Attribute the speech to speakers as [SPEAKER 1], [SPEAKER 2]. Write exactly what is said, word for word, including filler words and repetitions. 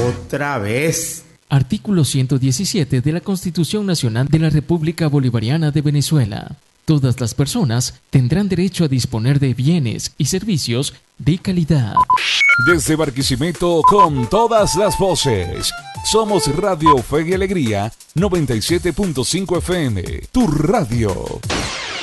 [SPEAKER 1] Otra vez.
[SPEAKER 2] Artículo ciento diecisiete de la Constitución Nacional de la República Bolivariana de Venezuela. Todas las personas tendrán derecho a disponer de bienes y servicios de calidad.
[SPEAKER 3] Desde Barquisimeto con todas las voces. Somos Radio Fe y Alegría noventa y siete punto cinco F M. Tu radio.